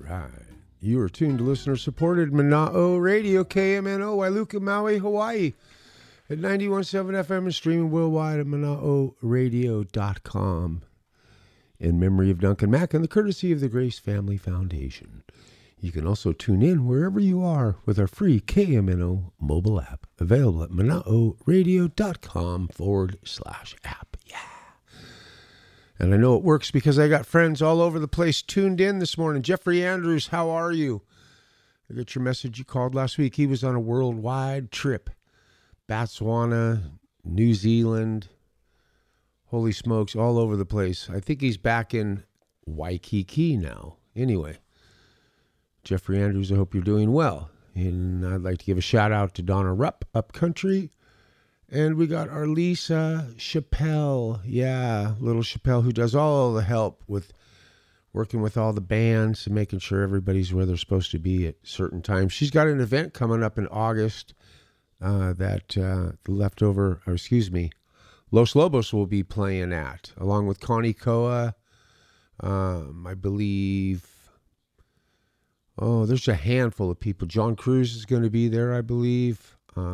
right. You are tuned to listener-supported Mana'o Radio, KMNO, Wailuka, Maui, Hawaii, at 91.7 FM and streaming worldwide at mana'oradio.com. In memory of Duncan Mack and the courtesy of the Grace Family Foundation. You can also tune in wherever you are with our free KMNO mobile app, available at mana'oradio.com/app. Yeah. And I know it works because I got friends all over the place tuned in this morning. Jeffrey Andrews, how are you? I got your message. You called last week. He was on a worldwide trip. Botswana, New Zealand, holy smokes, all over the place. I think he's back in Waikiki now. Anyway, Jeffrey Andrews, I hope you're doing well. And I'd like to give a shout out to Donna Rupp, Upcountry. And we got our Lisa Chappelle. Yeah, little Chappelle, who does all the help with working with all the bands and making sure everybody's where they're supposed to be at certain times. She's got an event coming up in August that Los Lobos will be playing at, along with Connie Koa, I believe. Oh, there's a handful of people. John Cruz is going to be there, I believe.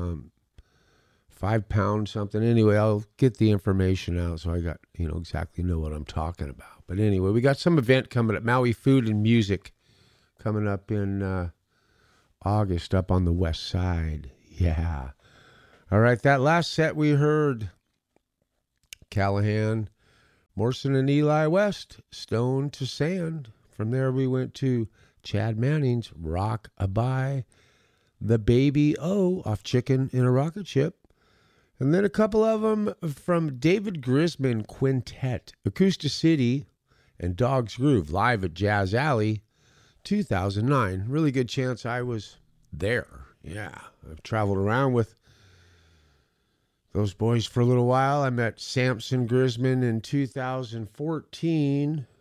5 pounds something. Anyway, I'll get the information out so I got, exactly know what I'm talking about. But anyway, we got some event coming up, Maui Food and Music, coming up in August up on the west side. Yeah. All right, that last set we heard, Callahan, Morrison and Eli West, Stone to Sand. From there we went to Chad Manning's Rock-A-Bye, The Baby O off Chicken in a Rocket Ship. And then a couple of them from David Grisman Quintet, Acousticity and Dog's Groove, live at Jazz Alley, 2009. Really good chance I was there. Yeah, I've traveled around with those boys for a little while. I met Samson Grisman in 2014.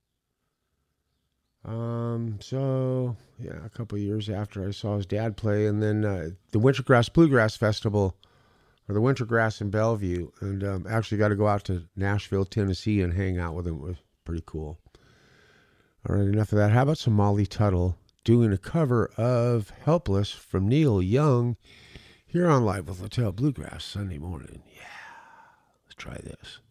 A couple of years after I saw his dad play. And then the Wintergrass Bluegrass Festival, or the Wintergrass in Bellevue. And actually got to go out to Nashville, Tennessee and hang out with him. It was pretty cool. All right, enough of that. How about some Molly Tuttle doing a cover of Helpless from Neil Young here on Live with Littell Bluegrass Sunday morning. Yeah, let's try this.